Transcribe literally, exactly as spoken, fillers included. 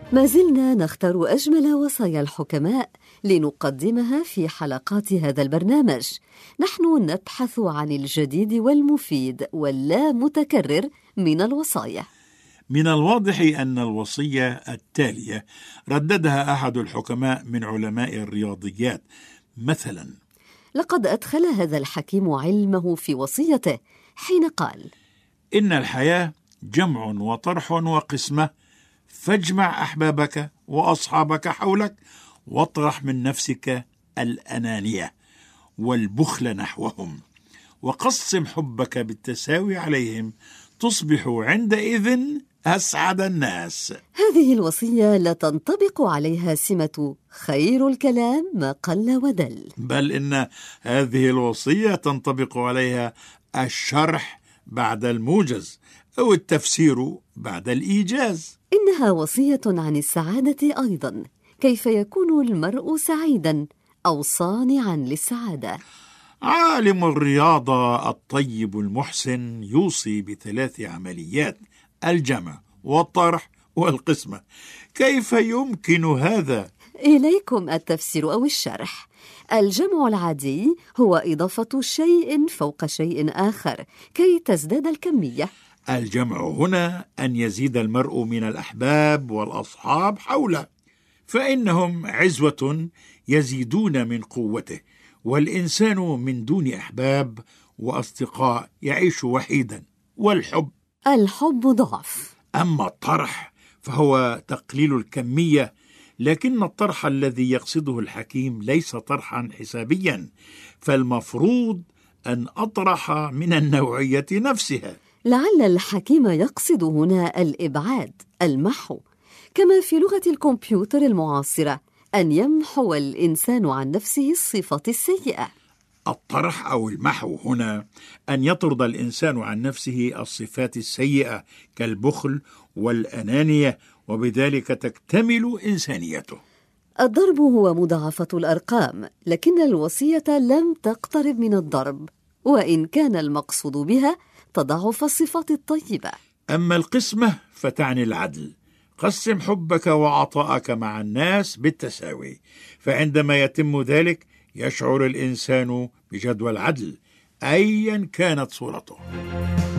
ما زلنا نختار أجمل وصايا الحكماء لنقدمها في حلقات هذا البرنامج. نحن نبحث عن الجديد والمفيد واللا متكرر من الوصايا. من الواضح أن الوصية التالية رددها أحد الحكماء من علماء الرياضيات مثلا: لقد أدخل هذا الحكيم علمه في وصيته حين قال: إن الحياة جمع وطرح وقسمة، فاجمع أحبابك وأصحابك حولك، واطرح من نفسك الأنانية والبخل نحوهم، وقسم حبك بالتساوي عليهم، تصبح عندئذ أسعد الناس. هذه الوصية لا تنطبق عليها سمة خير الكلام ما قل ودل، بل إن هذه الوصية تنطبق عليها الشرح بعد الموجز أو التفسير بعد الإيجاز. إنها وصية عن السعادة أيضا، كيف يكون المرء سعيدا أو صانعا للسعادة. عالم الرياضة الطيب المحسن يوصي بثلاث عمليات: الجمع والطرح والقسمة. كيف يمكن هذا؟ إليكم التفسير أو الشرح. الجمع العادي هو إضافة شيء فوق شيء آخر كي تزداد الكمية. الجمع هنا أن يزيد المرء من الأحباب والأصحاب حوله، فإنهم عزوة يزيدون من قوته، والإنسان من دون أحباب وأصدقاء يعيش وحيدا، والحب الحب ضعف. أما الطرح فهو تقليل الكمية، لكن الطرح الذي يقصده الحكيم ليس طرحا حسابيا، فالمفروض أن أطرح من النوعية نفسها. لعل الحكيم يقصد هنا الإبعاد، المحو، كما في لغة الكمبيوتر المعاصرة أن يمحو الإنسان عن نفسه الصفات السيئة. الطرح أو المحو هنا أن يطرد الإنسان عن نفسه الصفات السيئة كالبخل والأنانية، وبذلك تكتمل إنسانيته. الضرب هو مضاعفة الأرقام، لكن الوصية لم تقترب من الضرب، وإن كان المقصود بها تضاعف الصفات الطيبة. أما القسمة فتعني العدل، قسم حبك وعطاءك مع الناس بالتساوي، فعندما يتم ذلك يشعر الإنسان بجدوى العدل أيا كانت صورته.